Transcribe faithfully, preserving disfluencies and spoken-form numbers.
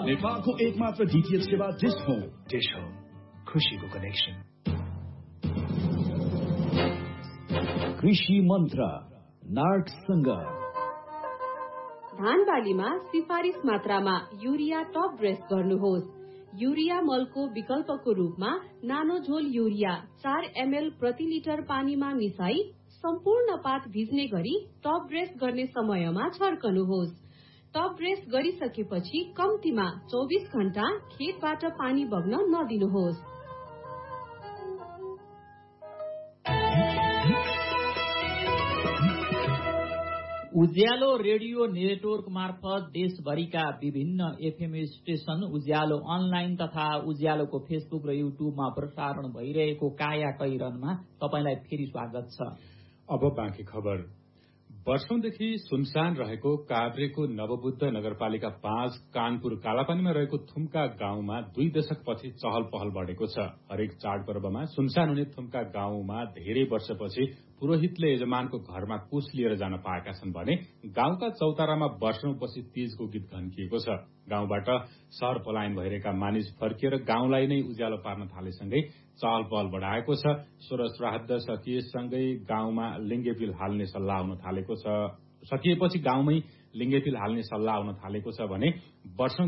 नेपालको एकमात्र डीटीएच सेवा डिश होम। डिश होम, खुशीको कनेक्सन। कृषि मन्त्र नार्कसँग। धान बालीमा सिफारिस मात्रामा युरिया टप ड्रेस गर्नुहोस्। युरिया मलको विकल्पको रूपमा नानो झोल युरिया चार एमएल प्रति लिटर पानीमा मिसाई सम्पूर्ण पात भिज्ने गरी टप ड्रेस गर्ने समयमा छर्कनुहोस्। टप ड्रेस गरिसकेपछि कम्तीमा चौबिस घण्टा खेतबाट पानी बग्न नदिनुहोस्। उज्यालो रेडियो नेटवर्क मार्फत देशभरिका विभिन्न एफएम स्टेशन, उज्यालो अनलाइन तथा उज्यालोको फेसबुक र युट्युबमा प्रसारण भइरहेको काया कैरनमा तपाईलाई फेरि स्वागत छ। अब बाँकी खबर। वर्षौंदेखि सुनसान रहेको काभ्रेको नवबुद्ध नगरपालिका पाँच कानपुर कालापानीमा रहेको थुम्का गाउँमा दुई दशकपछि चहल पहल बढ़ेको छ। हरेक चाडपर्वमा सुनसान हुने थुम्का गाउँमा धेरै वर्षपछि पुरोहितले यजमानको घरमा कुश लिएर जान पाएका छन् भने गाउँका चौतारामा वर्षौंपछि तीजको गीत घन्किएको छ। गाउँबाट शहर पलायन भइरहेका मानिस फर्किएर गाउँलाई नै उज्यालो पार्न थालेसँगै चहल पहल बढ़ाएको छ। सोह्र श्राद्ध सकिएसँगै गाउँमा लिङ्गेपिल हाल्ने सल्लाह हुन थालेको छ। सकिएपछि गाउँमै लिङ्गेपिल हाल्ने सल्लाह हुन थालेको छ भने वर्षौं